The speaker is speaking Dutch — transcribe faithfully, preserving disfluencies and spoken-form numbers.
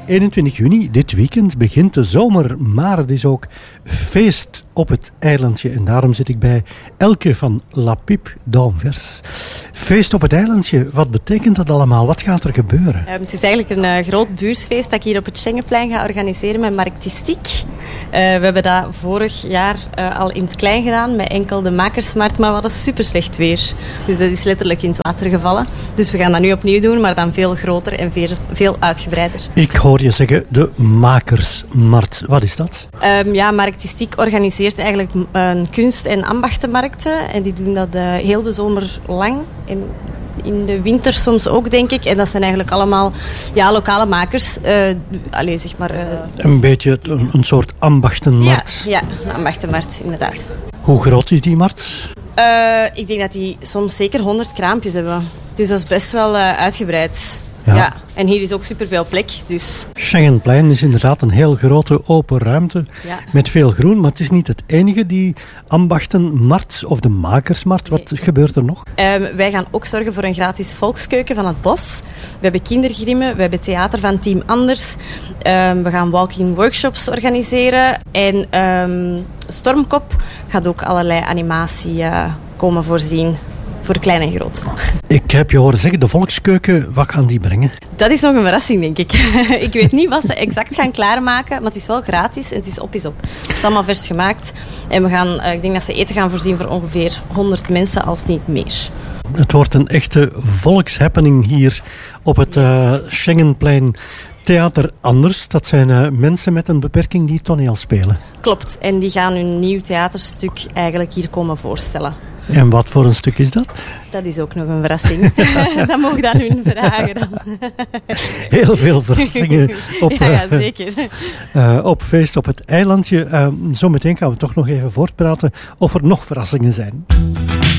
eenentwintig juni, dit weekend, begint de zomer, maar het is ook feest op het eilandje. En daarom zit ik bij Elke van La Pipe d'Anvers. Feest op het eilandje, wat betekent dat allemaal? Wat gaat er gebeuren? Uh, het is eigenlijk een uh, groot buursfeest dat ik hier op het Schengenplein ga organiseren met Marktistiek. Uh, we hebben dat vorig jaar uh, al in het klein gedaan met enkel de Makersmarkt, maar we hadden super slecht weer. Dus dat is letterlijk in het water gevallen. Dus we gaan dat nu opnieuw doen, maar dan veel groter en veel, veel uitgebreider. Ik hoor je zeggen de Makersmarkt. Wat is dat? Um, ja, Marktistiek organiseert eigenlijk een kunst- en ambachtenmarkten. En die doen dat uh, heel de zomer lang. En in de winter soms ook, denk ik. En dat zijn eigenlijk allemaal ja, lokale makers. Uh, allee, zeg maar... Uh, een beetje een, een soort ambachtenmarkt. Ja, ja, een ambachtenmarkt, inderdaad. Hoe groot is die markt? Uh, ik denk dat die soms zeker honderd kraampjes hebben. Dus dat is best wel uh, uitgebreid. Ja. Ja. En hier is ook superveel plek. Dus. Schengenplein is inderdaad een heel grote open ruimte Ja. met veel groen. Maar het is niet het enige, die ambachtenmarkt of de makersmarkt. Wat Nee. gebeurt er nog? Um, wij gaan ook zorgen voor een gratis volkskeuken van het bos. We hebben kindergrimmen, we hebben theater van Team Anders. Um, we gaan walk-in workshops organiseren. En um, Stormkop gaat ook allerlei animatie uh, komen voorzien. Voor klein en groot. Ik heb je horen zeggen, de volkskeuken, wat gaan die brengen? Dat is nog een verrassing, denk ik. Ik weet niet wat ze exact gaan klaarmaken, maar het is wel gratis en het is op is op. Het is allemaal vers gemaakt. En we gaan, uh, ik denk dat ze eten gaan voorzien voor ongeveer honderd mensen, als niet meer. Het wordt een echte volkshappening hier op het uh, Schengenplein. Theater Anders, dat zijn uh, mensen met een beperking die toneel spelen. Klopt, en die gaan hun nieuw theaterstuk eigenlijk hier komen voorstellen. En wat voor een stuk is dat? Dat is ook nog een verrassing. Dat mogen we aan hun vragen dan. Heel veel verrassingen op, ja, ja, zeker. Uh, uh, op feest op het eilandje. Uh, zometeen gaan we toch nog even voortpraten of er nog verrassingen zijn.